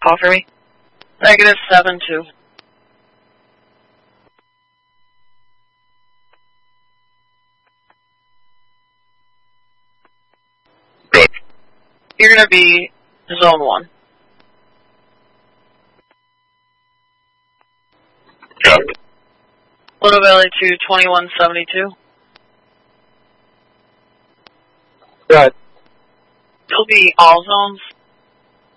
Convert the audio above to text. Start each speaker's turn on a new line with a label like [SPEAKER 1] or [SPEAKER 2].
[SPEAKER 1] Call for me.
[SPEAKER 2] Negative 7-2.
[SPEAKER 3] Good.
[SPEAKER 2] You're going to be Zone 1.
[SPEAKER 3] Got
[SPEAKER 2] Little Valley 2, 2172.
[SPEAKER 4] Good.
[SPEAKER 2] It'll be all zones.